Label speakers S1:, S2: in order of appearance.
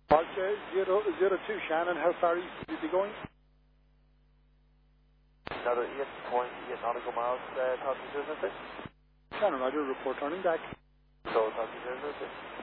S1: Volta 002, Shannon, how far east will you be going?
S2: Another 8.8 nautical miles, talking to 006.
S1: Shannon, Roger, report turning back.
S2: So, talking to 006.